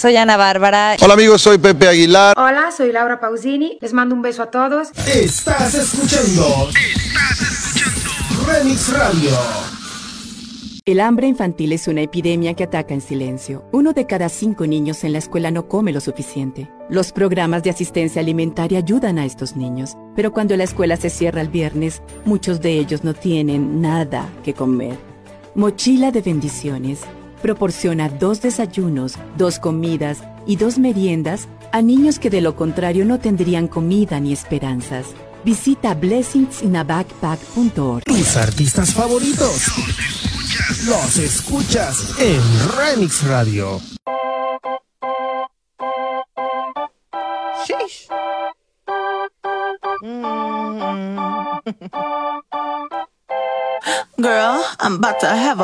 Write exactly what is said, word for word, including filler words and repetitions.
soy Ana Bárbara. Hola amigos, soy Pepe Aguilar. Hola, soy Laura Pausini. Les mando un beso a todos. Estás escuchando. Estás escuchando Remix Radio. El hambre infantil es una epidemia que ataca en silencio. Uno de cada cinco niños en la escuela no come lo suficiente. Los programas de asistencia alimentaria ayudan a estos niños, pero cuando la escuela se cierra el viernes, muchos de ellos no tienen nada que comer. Mochila de Bendiciones proporciona dos desayunos, dos comidas y dos meriendas a niños que de lo contrario no tendrían comida ni esperanzas. Visita blessings in a backpack punto org. Tus artistas favoritos los escuchas en Remix Radio. Sheesh. Mm. Girl, I'm about to have a